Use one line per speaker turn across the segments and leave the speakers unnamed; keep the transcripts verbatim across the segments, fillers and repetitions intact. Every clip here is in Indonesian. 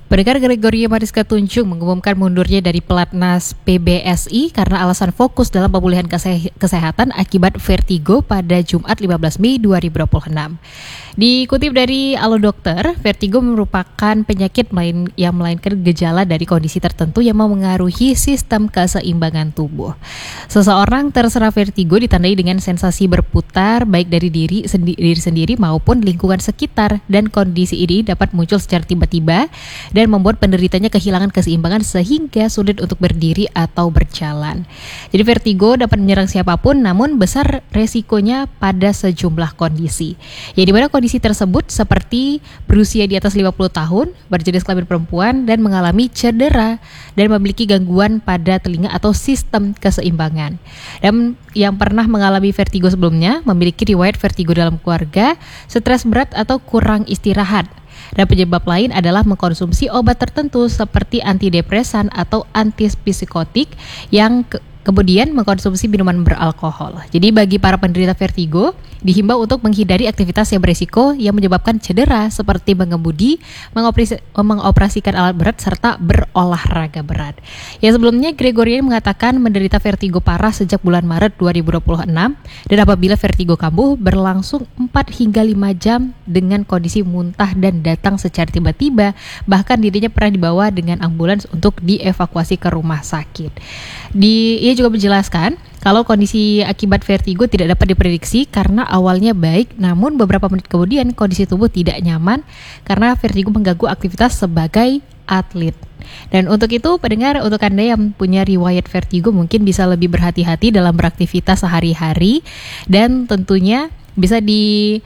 Pendengar, Gregoria Mariska Tunjung mengumumkan mundurnya dari pelatnas P B S I karena alasan fokus dalam pemulihan kese- kesehatan akibat vertigo pada Jumat lima belas Mei dua ribu dua puluh enam. Dikutip dari Alo Dokter, vertigo merupakan penyakit melain, yang melainkan gejala dari kondisi tertentu yang memengaruhi sistem keseimbangan tubuh. Seseorang terserang vertigo ditandai dengan sensasi berputar baik dari diri, sendi- diri sendiri maupun lingkungan sekitar, dan kondisi ini dapat muncul secara tiba-tiba dan membuat penderitanya kehilangan keseimbangan sehingga sulit untuk berdiri atau berjalan. Jadi vertigo dapat menyerang siapapun, namun besar resikonya pada sejumlah kondisi. Ya, di mana kondisi tersebut seperti berusia di atas lima puluh tahun, berjenis kelamin perempuan, dan mengalami cedera dan memiliki gangguan pada telinga atau sistem keseimbangan. Dan yang pernah mengalami vertigo sebelumnya memiliki riwayat vertigo dalam keluarga, stres berat atau kurang istirahat. Dan penyebab lain adalah mengkonsumsi obat tertentu seperti antidepresan atau antipsikotik yang ke- kemudian mengkonsumsi minuman beralkohol. Jadi bagi para penderita vertigo, dihimbau untuk menghindari aktivitas yang berisiko yang menyebabkan cedera seperti mengemudi, mengoperasi, mengoperasikan alat berat, serta berolahraga berat. Ya, sebelumnya Gregoria mengatakan menderita vertigo parah sejak bulan Maret dua ribu dua puluh enam, dan apabila vertigo kambuh berlangsung empat hingga lima jam dengan kondisi muntah dan datang secara tiba-tiba, bahkan dirinya pernah dibawa dengan ambulans untuk dievakuasi ke rumah sakit. Di, ia juga menjelaskan kalau kondisi akibat vertigo tidak dapat diprediksi karena awalnya baik, namun beberapa menit kemudian kondisi tubuh tidak nyaman karena vertigo mengganggu aktivitas sebagai atlet. Dan untuk itu, pendengar, untuk Anda yang punya riwayat vertigo mungkin bisa lebih berhati-hati dalam beraktivitas sehari-hari, dan tentunya bisa di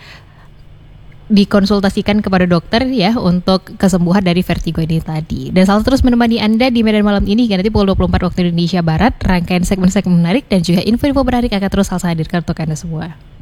dikonsultasikan kepada dokter ya untuk kesembuhan dari vertigo ini tadi. Dan selalu terus menemani Anda di Medan Malam ini hingga nanti pukul dua puluh empat waktu Indonesia Barat. Rangkaian segmen-segmen menarik dan juga info-info menarik akan terus saya hadirkan untuk Anda semua.